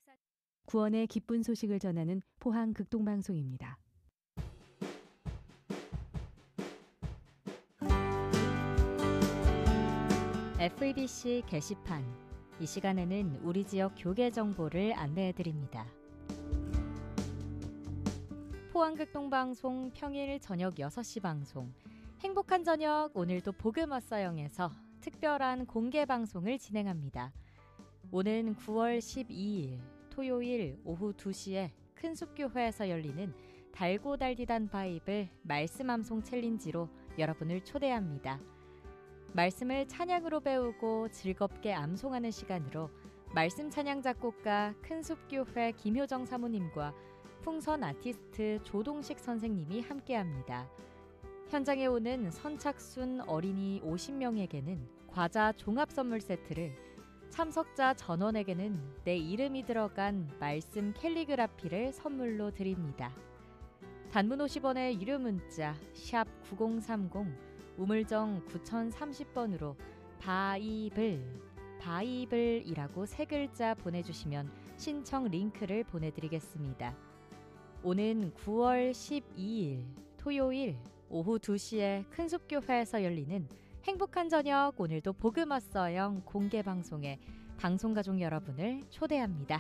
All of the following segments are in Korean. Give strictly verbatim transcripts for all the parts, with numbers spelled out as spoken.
구원의 기쁜 소식을 전하는 포항 극동방송입니다. 에프이비씨 게시판, 이 시간에는 우리 지역 교계 정보를 안내해드립니다. 포항 극동방송 평일 저녁 여섯 시 방송, 행복한 저녁 오늘도 복음 왔어영에서 특별한 공개 방송을 진행합니다. 오는 구월 십이일 토요일 오후 두 시에 큰숲교회에서 열리는 달고 달디단 바이블 말씀 암송 챌린지로 여러분을 초대합니다. 말씀을 찬양으로 배우고 즐겁게 암송하는 시간으로 말씀 찬양 작곡가 큰숲교회 김효정 사모님과 풍선 아티스트 조동식 선생님이 함께합니다. 현장에 오는 선착순 어린이 오십 명에게는 과자 종합 선물 세트를, 참석자 전원에게는 내 이름이 들어간 말씀 캘리그라피를 선물로 드립니다. 단문 오십 원의 유료 문자 샵 구공삼공, 우물정 구공삼공 번으로 바이블, 바이블이라고 세 글자 보내주시면 신청 링크를 보내드리겠습니다. 오는 구월 십이일 토요일 오후 두 시에 큰숲교회에서 열리는 행복한 저녁 오늘도 복음 왔어영 공개 방송에 방송가족 여러분을 초대합니다.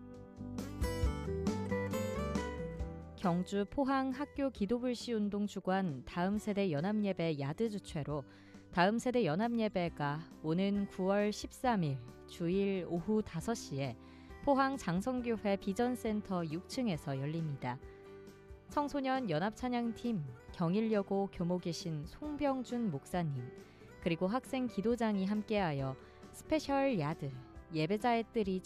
경주 포항 학교 기도불시 운동 주관 다음 세대 연합예배 야드 주최로 다음 세대 연합예배가 오는 구월 십삼일 주일 오후 다섯 시에 포항 장성교회 비전센터 육 층에서 열립니다. 청소년 연합찬양팀 경일여고 교목이신 송병준 목사님, 그리고 학생 기도장이 함께하여 스페셜 야드, 예배자의 뜰이